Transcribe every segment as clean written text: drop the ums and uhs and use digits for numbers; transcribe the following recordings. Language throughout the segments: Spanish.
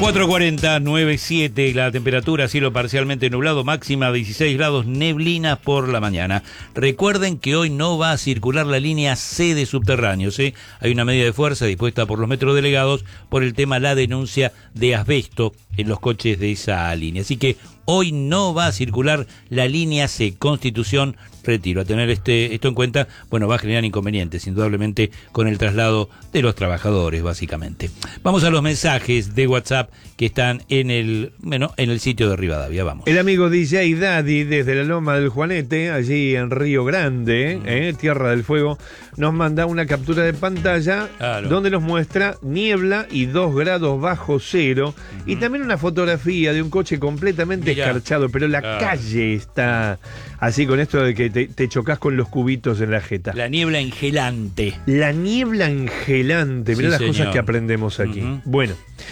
4:40, 9:07, la temperatura, cielo parcialmente nublado, máxima 16 grados, neblinas por la mañana. Recuerden que hoy no va a circular la línea C de subterráneos, ¿eh? Hay una medida de fuerza dispuesta por los metrodelegados por el tema la denuncia de asbesto en los coches de esa línea. Así que hoy no va a circular la línea C, Constitución, Retiro. A tener esto en cuenta, bueno, va a generar inconvenientes, indudablemente, con el traslado de los trabajadores, básicamente. Vamos a los mensajes de WhatsApp que están en el sitio de Rivadavia. Vamos. El amigo DJ Daddy, desde la Loma del Juanete, allí en Río Grande, Tierra del Fuego, nos manda una captura de pantalla donde nos muestra niebla y 2 grados bajo cero, y también una fotografía de un coche completamente escarchado, pero la calle está así, con esto de que te chocas con los cubitos en la jeta. La niebla engelante. La niebla engelante, mirá las cosas que aprendemos aquí. Bueno,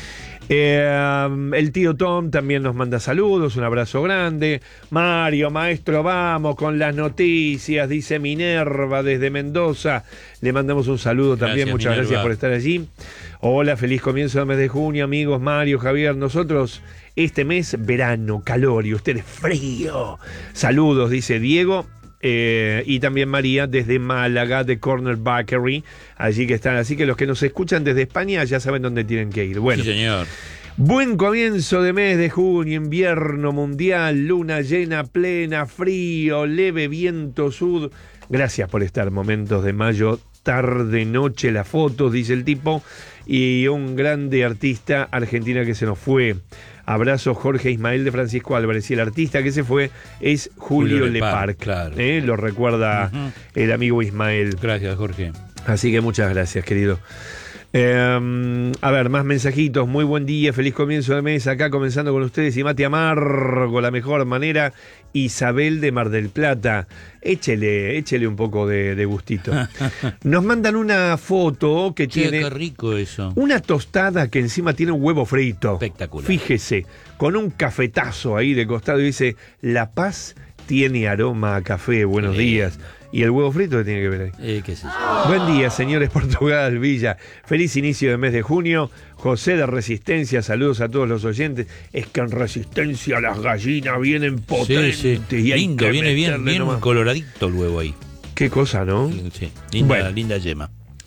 el tío Tom también nos manda saludos, un abrazo grande. Mario, maestro, vamos con las noticias, dice Minerva desde Mendoza. Le mandamos un saludo también, muchas Minerva. Gracias por estar allí. Hola, feliz comienzo del mes de junio, amigos. Mario, Javier, nosotros este mes verano, calor, y ustedes frío. Saludos, dice Diego. Y también María desde Málaga, de Corner Bakery, allí que están. Así que los que nos escuchan desde España ya saben dónde tienen que ir. Bueno, sí, señor. Buen comienzo de mes de junio, invierno mundial, luna llena plena, frío, leve viento sur. Gracias por estar, momentos de mayo, tarde, noche, las fotos, dice el tipo. Y un grande artista argentina que se nos fue. Abrazo, Jorge Ismael de Francisco Álvarez. Y el artista que se fue es Julio Leparc. Claro. Lo recuerda el amigo Ismael. Gracias, Jorge. Así que muchas gracias, querido. A ver, más mensajitos. Muy buen día, feliz comienzo de mes. Acá comenzando con ustedes y mate amargo, la mejor manera. Isabel de Mar del Plata. Échele un poco de gustito. Nos mandan una foto que tiene... Qué rico eso. Una tostada que encima tiene un huevo frito. Espectacular. Fíjese, con un cafetazo ahí de costado y dice: La Paz tiene aroma a café, buenos días. ¿Y el huevo frito qué tiene que ver ahí? ¿Qué es eso? Buen día, señores Portugal, Villa. Feliz inicio de mes de junio. José de Resistencia, saludos a todos los oyentes. Es que en Resistencia las gallinas vienen potentes. Sí. Y lindo, viene bien coloradito el huevo ahí. Qué cosa, ¿no? Sí, linda yema.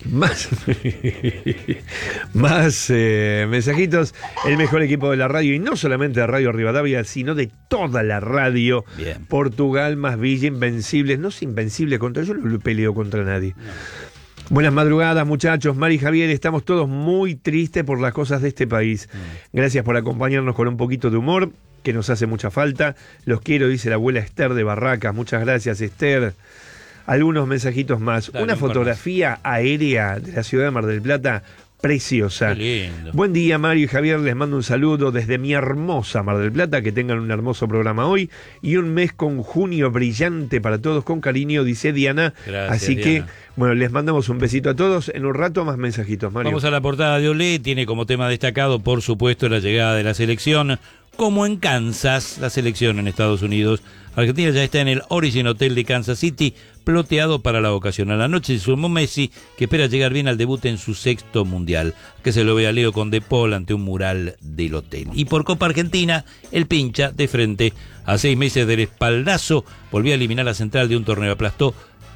Más mensajitos. El mejor equipo de la radio, y no solamente de Radio Rivadavia, sino de toda la radio. Bien. Portugal más Villa, invencibles. No es invencible contra yo, no peleo contra nadie. No. Buenas madrugadas, muchachos. Mari y Javier, estamos todos muy tristes por las cosas de este país. Gracias por acompañarnos con un poquito de humor, que nos hace mucha falta. Los quiero, dice la abuela Esther de Barracas. Muchas gracias, Esther. Algunos mensajitos más. Dale, una fotografía aérea de la ciudad de Mar del Plata, preciosa. Qué lindo. Buen día, Mario y Javier. Les mando un saludo desde mi hermosa Mar del Plata. Que tengan un hermoso programa hoy y un mes con junio brillante para todos, con cariño, dice Diana. Gracias, así Diana. Que, bueno, les mandamos un besito a todos. En un rato más mensajitos, Mario. Vamos a la portada de Olé. Tiene como tema destacado, por supuesto, la llegada de la selección. Como en Kansas, la selección en Estados Unidos. Argentina ya está en el Origin Hotel de Kansas City, ploteado para la ocasión. A la noche se sumó Messi, que espera llegar bien al debut en su 6º mundial. Que se lo vea Leo con De Paul ante un mural del hotel. Y por Copa Argentina, el pincha de frente a 6 meses del espaldazo volvió a eliminar a Central de un torneo. Aplastó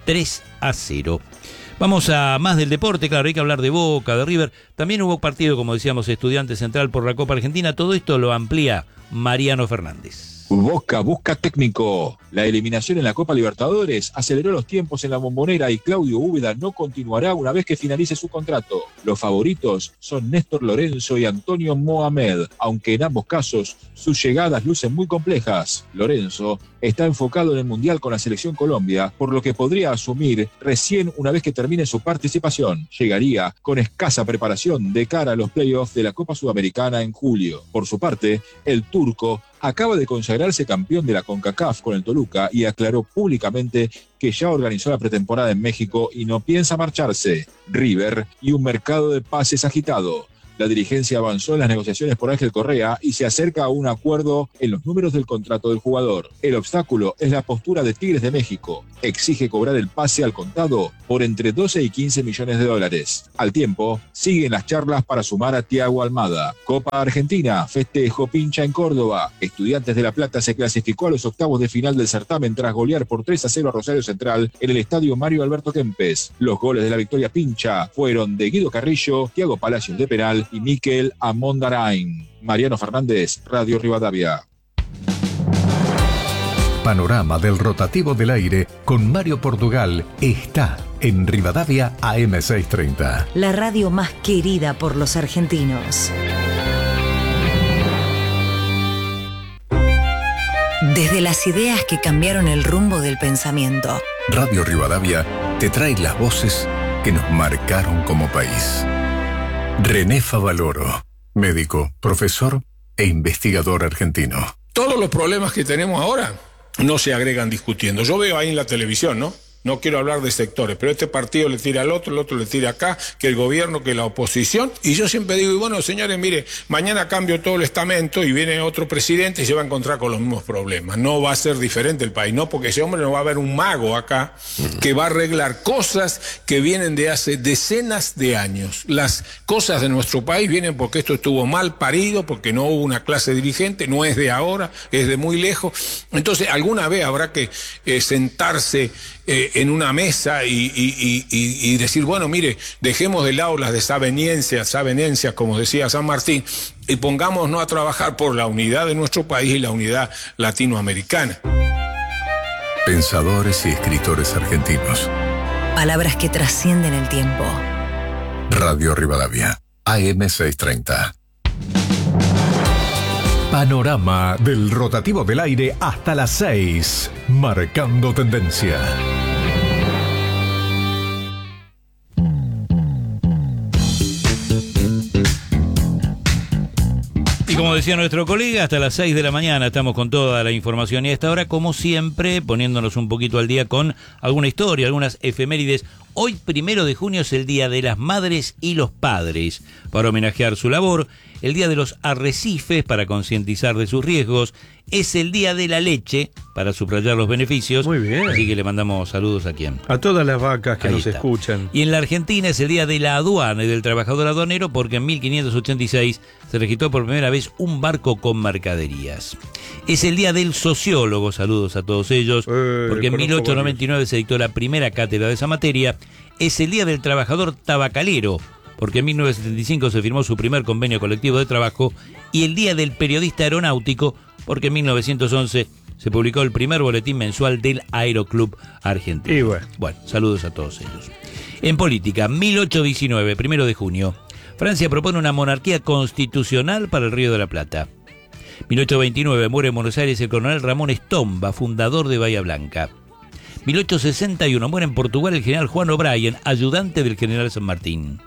3-0. Vamos a más del deporte, claro, hay que hablar de Boca, de River. También hubo partido, como decíamos, Estudiantes Central por la Copa Argentina. Todo esto lo amplía Mariano Fernández. Boca busca técnico. La eliminación en la Copa Libertadores aceleró los tiempos en la Bombonera y Claudio Úbeda no continuará una vez que finalice su contrato. Los favoritos son Néstor Lorenzo y Antonio Mohamed, aunque en ambos casos sus llegadas lucen muy complejas. Lorenzo está enfocado en el Mundial con la Selección Colombia, por lo que podría asumir recién una vez que termine su participación. Llegaría con escasa preparación de cara a los playoffs de la Copa Sudamericana en julio. Por su parte, el turco acaba de consagrarse campeón de la CONCACAF con el Toluca y aclaró públicamente que ya organizó la pretemporada en México y no piensa marcharse. River y un mercado de pases agitado. La dirigencia avanzó en las negociaciones por Ángel Correa y se acerca a un acuerdo en los números del contrato del jugador. El obstáculo es la postura de Tigres de México. Exige cobrar el pase al contado por entre 12 y 15 millones de dólares. Al tiempo, siguen las charlas para sumar a Thiago Almada. Copa Argentina, festejo pincha en Córdoba. Estudiantes de La Plata se clasificó a los octavos de final del certamen tras golear por 3-0 a Rosario Central en el estadio Mario Alberto Kempes. Los goles de la victoria pincha fueron de Guido Carrillo, Thiago Palacios de penal y Mikel Amondarain. Mariano Fernández, Radio Rivadavia. Panorama del rotativo del aire con Mario Portugal está en Rivadavia AM630. La radio más querida por los argentinos. Desde las ideas que cambiaron el rumbo del pensamiento. Radio Rivadavia te trae las voces que nos marcaron como país. René Favaloro, médico, profesor e investigador argentino. Todos los problemas que tenemos ahora no se agregan discutiendo. Yo veo ahí en la televisión, ¿no? No quiero hablar de sectores, pero este partido le tira al otro, el otro le tira acá, que el gobierno, que la oposición. Y yo siempre digo, y bueno, señores, mire, mañana cambio todo el estamento y viene otro presidente y se va a encontrar con los mismos problemas. No va a ser diferente el país, no, porque ese hombre no va a haber un mago acá que va a arreglar cosas que vienen de hace decenas de años. Las cosas de nuestro país vienen porque esto estuvo mal parido, porque no hubo una clase dirigente, no es de ahora, es de muy lejos. Entonces, alguna vez habrá que sentarse en una mesa y decir, bueno, mire, dejemos de lado las desavenencias, como decía San Martín, y pongámonos a trabajar por la unidad de nuestro país y la unidad latinoamericana. Pensadores y escritores argentinos. Palabras que trascienden el tiempo. Radio Rivadavia, AM630. Panorama del rotativo del aire hasta las 6, marcando tendencia. Y como decía nuestro colega, hasta las 6 de la mañana estamos con toda la información y a esta hora, como siempre, poniéndonos un poquito al día con alguna historia, algunas efemérides. Hoy, 1 de junio, es el Día de las Madres y los Padres, para homenajear su labor. El Día de los Arrecifes, para concientizar de sus riesgos. Es el Día de la Leche, para subrayar los beneficios. Muy bien. Así que le mandamos saludos a quién. A todas las vacas que Ahí nos está. escuchan. Y en la Argentina es el Día de la Aduana y del Trabajador Aduanero, porque en 1586 se registró por primera vez un barco con mercaderías. Es el Día del Sociólogo, saludos a todos ellos, porque en 1899 se dictó la primera cátedra de esa materia. Es el Día del Trabajador Tabacalero, porque en 1975 se firmó su primer convenio colectivo de trabajo. Y el Día del Periodista Aeronáutico, porque en 1911 se publicó el primer boletín mensual del Aeroclub Argentino. Y bueno, saludos a todos ellos. En política, 1819, 1 de junio, Francia propone una monarquía constitucional para el Río de la Plata. 1829, muere en Buenos Aires el coronel Ramón Estomba, fundador de Bahía Blanca. 1861, muere en Portugal el general Juan O'Brien, ayudante del general San Martín.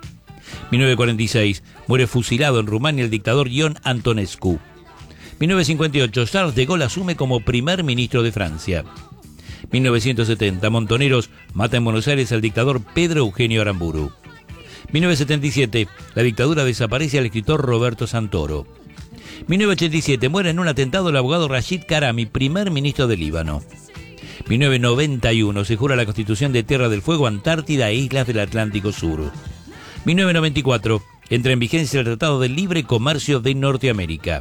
1946, muere fusilado en Rumania el dictador Ion Antonescu. 1958, Charles de Gaulle asume como primer ministro de Francia. 1970, Montoneros mata en Buenos Aires al dictador Pedro Eugenio Aramburu. 1977, la dictadura desaparece al escritor Roberto Santoro. 1987, muere en un atentado el abogado Rashid Karami, primer ministro del Líbano. 1991, se jura la constitución de Tierra del Fuego, Antártida e islas del Atlántico Sur. 1994, entra en vigencia el Tratado de Libre Comercio de Norteamérica.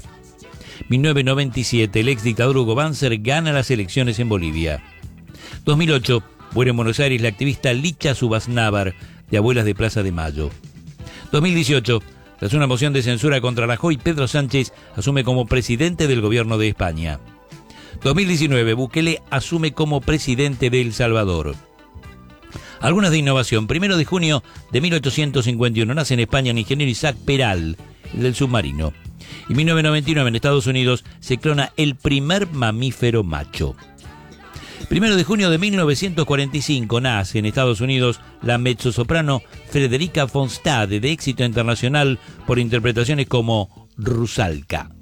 1997, el ex dictador Hugo Banzer gana las elecciones en Bolivia. 2008, muere en Buenos Aires la activista Licha Subasnávar, de Abuelas de Plaza de Mayo. 2018, tras una moción de censura contra Rajoy, Pedro Sánchez asume como presidente del gobierno de España. 2019, Bukele asume como presidente de El Salvador. Algunas de innovación. 1 de junio de 1851 nace en España el ingeniero Isaac Peral, el del submarino. Y en 1999 en Estados Unidos se clona el primer mamífero macho. 1 de junio de 1945 nace en Estados Unidos la mezzosoprano Frederica von Stade, de éxito internacional por interpretaciones como Rusalka.